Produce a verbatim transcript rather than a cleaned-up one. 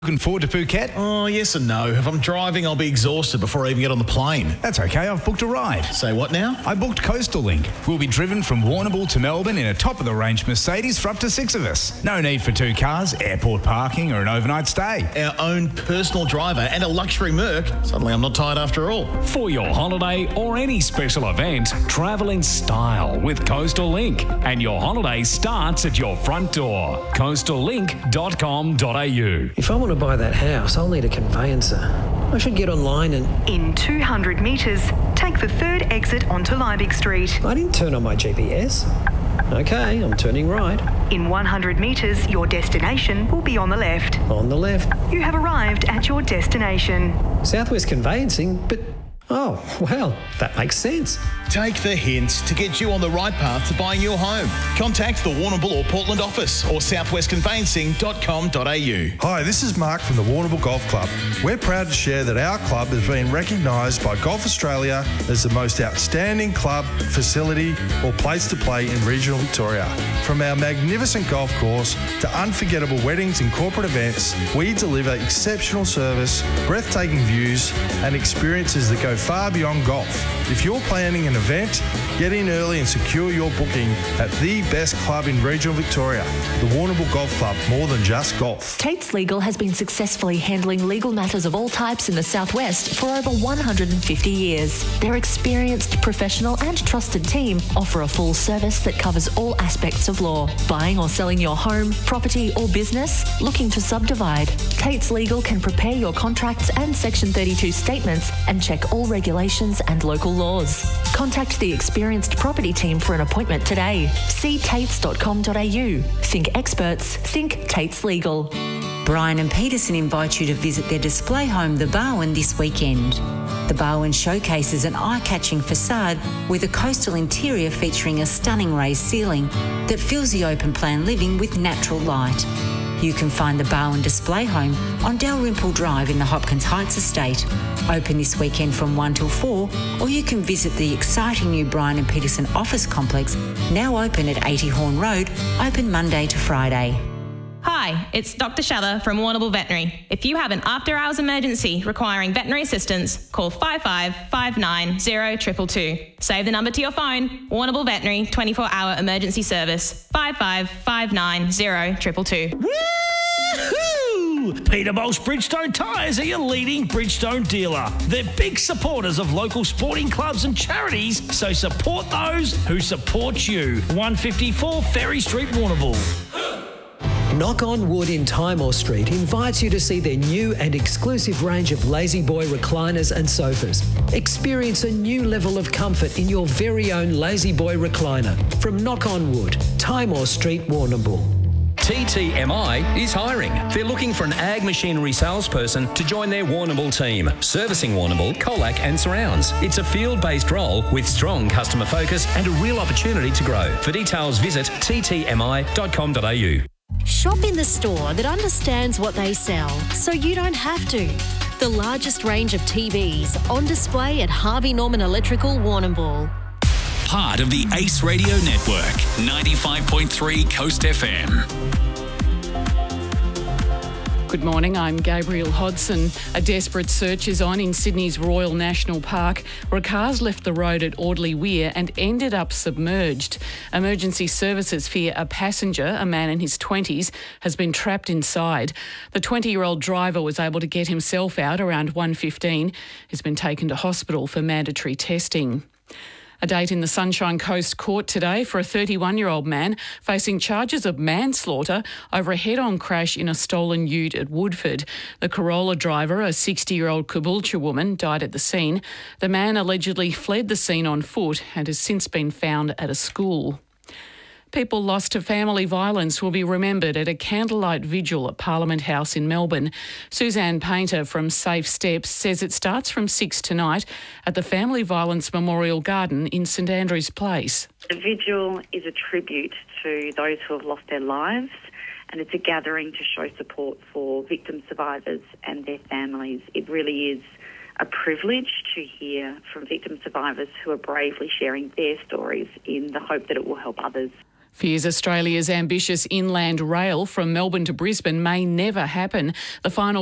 Looking forward to Phuket? Oh, yes and no. If I'm driving, I'll be exhausted before I even get on the plane. That's okay, I've booked a ride. Say what now? I booked Coastal Link. We'll be driven from Warrnambool to Melbourne in a top-of-the-range Mercedes for up to six of us. No need for two cars, airport parking or an overnight stay. Our own personal driver and a luxury Merc. Suddenly I'm not tired after all. For your holiday or any special event, travel in style with Coastal Link. And your holiday starts at your front door. coastal link dot com dot a u. If I want to buy that house, I'll need a conveyancer. I should get online and... In two hundred metres, take the third exit onto Liebig Street. I didn't turn on my G P S. Okay, I'm turning right. In one hundred metres, your destination will be on the left. On the left. You have arrived at your destination. Southwest Conveyancing, but... Oh, well, that makes sense. Take the hints to get you on the right path to buying your home. Contact the Warrnambool or Portland office or southwest conveyancing dot com dot a u. Hi, this is Mark from the Warrnambool Golf Club. We're proud to share that our club has been recognised by Golf Australia as the most outstanding club, facility or place to play in regional Victoria. From our magnificent golf course to unforgettable weddings and corporate events, we deliver exceptional service, breathtaking views and experiences that go far beyond golf. If you're planning an event, get in early and secure your booking at the best club in regional Victoria, the Warrnambool Golf Club, more than just golf. Tates Legal has been successfully handling legal matters of all types in the southwest for over one hundred fifty years. Their experienced, professional and trusted team offer a full service that covers all aspects of law. Buying or selling your home, property or business? Looking to subdivide? Tates Legal can prepare your contracts and Section thirty-two statements and check all regulations and local laws. Contact the experienced property team for an appointment today. See tates dot com dot a u. Think experts, think Tates Legal. Brian and Peterson invite you to visit their display home, The Barwon, this weekend. The Barwon showcases an eye-catching facade with a coastal interior featuring a stunning raised ceiling that fills the open-plan living with natural light. You can find the Barwon display home on Dalrymple Drive in the Hopkins Heights estate. Open this weekend from one till four, or you can visit the exciting new Brian and Peterson office complex, now open at eighty Horn Road, open Monday to Friday. Hi, it's Doctor Shather from Warrnambool Veterinary. If you have an after-hours emergency requiring veterinary assistance, call five five five nine zero two two two. Save the number to your phone. Warrnambool Veterinary twenty-four hour emergency service. five five five nine zero two two two. Woo-hoo! Peterbolt's Bridgestone Tyres are your leading Bridgestone dealer. They're big supporters of local sporting clubs and charities, so support those who support you. one fifty-four Ferry Street, Warrnambool. Knock on Wood in Timor Street invites you to see their new and exclusive range of Lazy Boy recliners and sofas. Experience a new level of comfort in your very own Lazy Boy recliner from Knock on Wood, Timor Street, Warrnambool. T T M I is hiring. They're looking for an ag machinery salesperson to join their Warrnambool team, servicing Warrnambool, Colac and surrounds. It's a field-based role with strong customer focus and a real opportunity to grow. For details, visit t t m i dot com dot a u. Shop in the store that understands what they sell, so you don't have to. The largest range of T Vs on display at Harvey Norman Electrical, Warrnambool. Part of the Ace Radio Network, ninety-five point three Coast F M. Good morning, I'm Gabriel Hodson. A desperate search is on in Sydney's Royal National Park, where cars left the road at Audley Weir and ended up submerged. Emergency services fear a passenger, a man in his twenties, has been trapped inside. The twenty-year-old driver was able to get himself out around one fifteen. He's been taken to hospital for mandatory testing. A date in the Sunshine Coast Court today for a thirty-one-year-old man facing charges of manslaughter over a head-on crash in a stolen ute at Woodford. The Corolla driver, a sixty-year-old Caboolture woman, died at the scene. The man allegedly fled the scene on foot and has since been found at a school. People lost to family violence will be remembered at a candlelight vigil at Parliament House in Melbourne. Suzanne Painter from Safe Steps says it starts from six tonight at the Family Violence Memorial Garden in St Andrews Place. The vigil is a tribute to those who have lost their lives, and it's a gathering to show support for victim survivors and their families. It really is a privilege to hear from victim survivors who are bravely sharing their stories in the hope that it will help others. Fears Australia's ambitious inland rail from Melbourne to Brisbane may never happen. The final